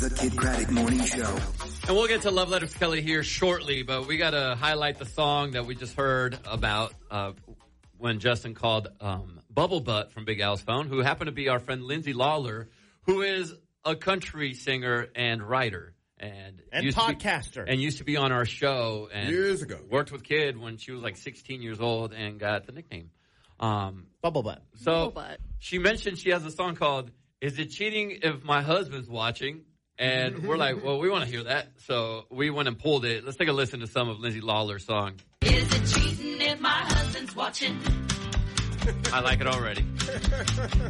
The Kid Craddock Morning Show. And we'll get to Love Letters to Kelly here shortly, but we got to highlight the song that we just heard about when Justin called Bubble Butt from Big Al's phone, who happened to be our friend Lindsay Lawler, who is a country singer and writer. And podcaster. And used to be on our show. And years ago. Worked with Kid when she was like 16 years old and got the nickname. Bubble Butt. So Bubble Butt. She mentioned she has a song called Is It Cheating If My Husband's Watching? And we're like, well, we want to hear that. So we went and pulled it. Let's take a listen to some of Lindsay Lawler's song. Is it cheating if my husband's watching? I like it already.